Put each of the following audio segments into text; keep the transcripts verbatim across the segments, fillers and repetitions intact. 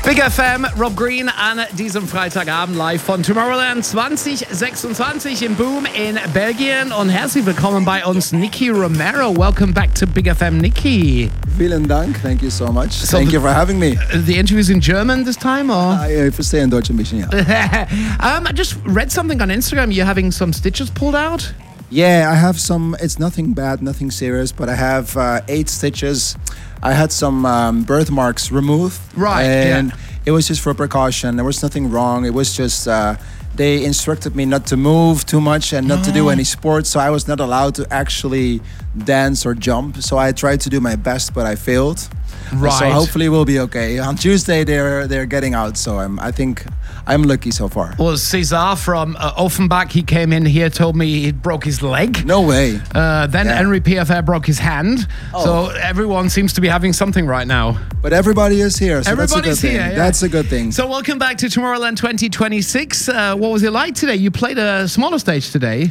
Big F M, Rob Green an diesem Freitagabend live von Tomorrowland zwanzig sechsundzwanzig im Boom in Belgien und herzlich willkommen bei uns Nicky Romero. Welcome back to Big F M, Nicky. Vielen Dank, thank you so much. So thank you for having me. The interview's in German this time, or? I verstehe in Deutsch ein bisschen, ja. um, I just read something on Instagram, you're having some stitches pulled out? Yeah, I have some, it's nothing bad, nothing serious, but I have uh, eight stitches. I had some um, birthmarks removed. Right, and yeah. It was just for precaution. There was nothing wrong. It was just, uh, they instructed me not to move too much and not oh. to do any sports, so I was not allowed to actually dance or jump. So I tried to do my best, but I failed. Right. So hopefully we'll be okay. On Tuesday they're they're getting out, so I'm I think I'm lucky so far. Well, Cesar from uh, Offenbach, he came in here, told me he broke his leg. No way. Uh, then yeah. Henry P F R broke his hand. Oh. So everyone seems to be having something right now. But everybody is here, so Everybody's that's a good here. thing. Yeah. That's a good thing. So welcome back to Tomorrowland twenty twenty-six. Uh, what was it like today? You played a smaller stage today.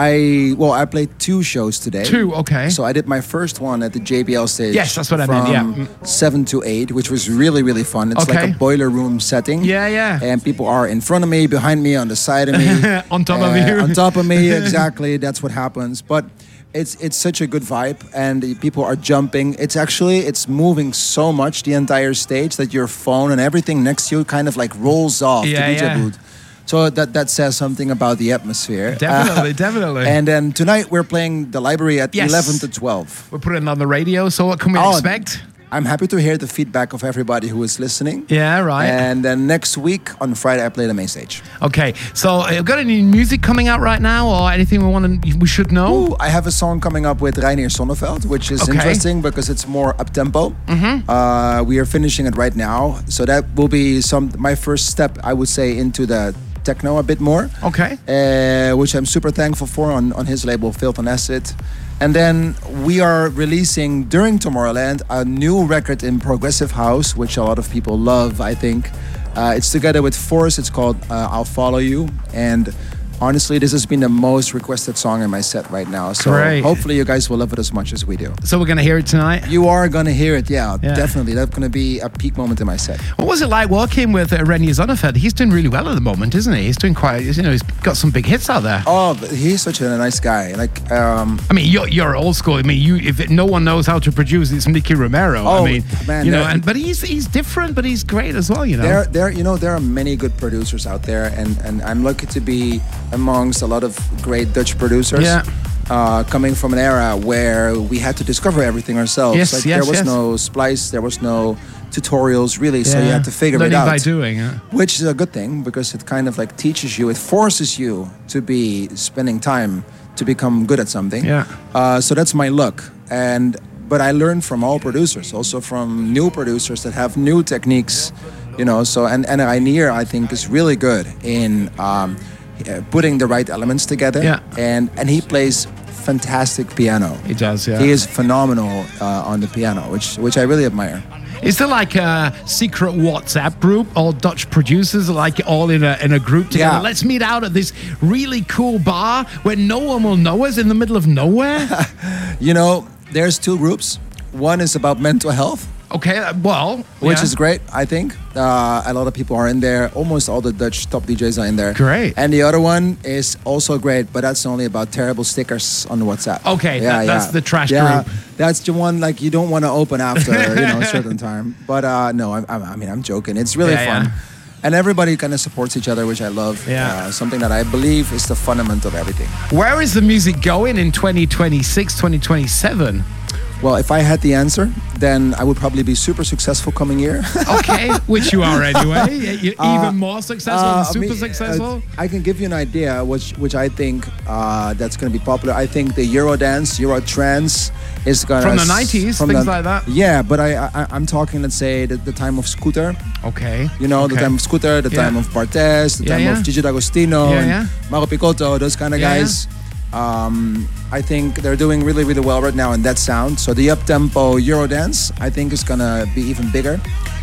I well, I played two shows today. Two, okay. So I did my first one at the J B L stage. Yes, that's what I meant. Yeah, seven to eight, which was really, really fun. It's okay. like a boiler room setting. Yeah, yeah. And people are in front of me, behind me, on the side of me, on top uh, of you, on top of me. Exactly, that's what happens. But it's it's such a good vibe, and the people are jumping. It's actually it's moving so much the entire stage that your phone and everything next to you kind of like rolls off yeah, the D J yeah. booth. So that that says something about the atmosphere. Definitely, uh, definitely. And then tonight we're playing the library at yes. eleven to twelve. We're putting it on the radio, so what can we oh, expect? I'm happy to hear the feedback of everybody who is listening. Yeah, right. And then next week on Friday I play the main stage. Okay, so uh, got any music coming out right now, or anything we want to, we should know? Ooh, I have a song coming up with Reinier Sonneveld, which is okay. interesting because it's more up tempo. Mm-hmm. Uh, we are finishing it right now, so that will be some my first step, I would say, into the techno a bit more. Okay. Uh, which I'm super thankful for on, on his label Filth on Acid. And then we are releasing during Tomorrowland a new record in progressive house, which a lot of people love, I think. Uh, it's together with Force. It's called uh, I'll Follow You. And honestly, this has been the most requested song in my set right now. So Great. Hopefully you guys will love it as much as we do. So we're going to hear it tonight? You are going to hear it, yeah, yeah. definitely. That's going to be a peak moment in my set. What was it like working with uh, Reinier Sonneveld? He's doing really well at the moment, isn't he? He's doing quite, you know, he's got some big hits out there. Oh, he's such a nice guy. Like, um, I mean, you're, you're old school. I mean, you if it, no one knows how to produce, it's Nicky Romero. Oh, I mean, man, you know, and but he's he's different, but he's great as well. You know, there, there, you know, there are many good producers out there, and and I'm lucky to be amongst a lot of great Dutch producers. Yeah. Uh, coming from an era where we had to discover everything ourselves. Yes, like yes, there was yes. no splice, there was no tutorials really, yeah. so you had to figure Learning it out. by doing, yeah. Which is a good thing because it kind of like teaches you, it forces you to be spending time to become good at something. Yeah. Uh, so that's my luck. And but I learned from all producers, also from new producers that have new techniques, you know. So and and Reinier, I think, is really good in um, putting the right elements together. Yeah. And and he plays fantastic piano. He does, yeah. He is phenomenal uh, on the piano, which which I really admire. Is there like a secret WhatsApp group, all Dutch producers, like all in a in a group together? Yeah. Let's meet out at this really cool bar where no one will know us in the middle of nowhere? You know, there's two groups. One is about mental health. Okay, well, which yeah. is great, I think. Uh, a lot of people are in there. Almost all the Dutch top D Js are in there. Great. And the other one is also great, but that's only about terrible stickers on WhatsApp. Okay, yeah, that, that's yeah. the trash yeah, group. That's the one like you don't want to open after you know a certain time. But uh, no, I, I mean I'm joking. It's really yeah, fun. Yeah. And everybody kind of supports each other, which I love. Yeah. Uh, something that I believe is the fundament of everything. Where is the music going in twenty twenty-six, twenty twenty-seven? Well, if I had the answer, then I would probably be super successful coming year. Okay, which you are anyway. You're Uh, even more successful uh, and super I mean, successful. Uh, I can give you an idea, which which I think uh, that's going to be popular. I think the Eurodance, Eurotrance is going to from the nineties, things the, like that. Yeah, but I, I I'm talking, let's say, the, the time of Scooter. Okay. You know, okay. the time of Scooter, the yeah. time of Barthez, the yeah, time yeah. of Gigi D'Agostino, yeah, and yeah. Mauro Picotto, those kind of yeah, guys. Yeah. Um, I think they're doing really, really well right now in that sound. So the up-tempo Eurodance, I think, is gonna be even bigger.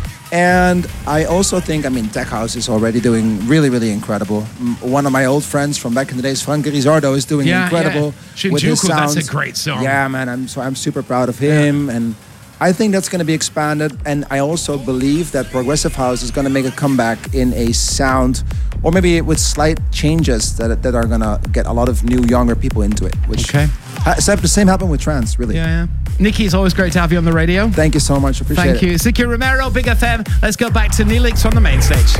And I also think, I mean, Tech House is already doing really, really incredible. One of my old friends from back in the days, Frankie Rizzardo, is doing yeah, incredible yeah. with his sound. That's a great song. Yeah, man. I'm so I'm super proud of him. Yeah. And I think that's going to be expanded, and I also believe that progressive house is going to make a comeback in a sound, or maybe with slight changes that that are going to get a lot of new, younger people into it. Which Okay. ha- except the same happened with trance, really. Yeah, yeah. Nicky, it's always great to have you on the radio. Thank you so much. Appreciate Thank it. you. Nicky Romero, Big F M. Let's go back to Neelix on the main stage.